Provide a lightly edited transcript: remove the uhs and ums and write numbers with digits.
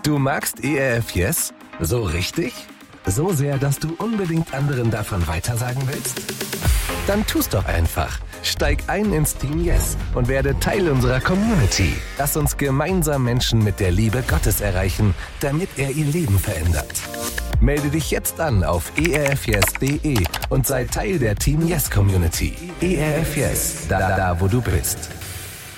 Du magst ERF Yes? So richtig? So sehr, dass du unbedingt anderen davon weitersagen willst? Dann tu's doch einfach. Steig ein ins Team Yes und werde Teil unserer Community. Lass uns gemeinsam Menschen mit der Liebe Gottes erreichen, damit er ihr Leben verändert. Melde dich jetzt an auf erfyes.de und sei Teil der Team Yes Community. ERF Yes, da wo du bist.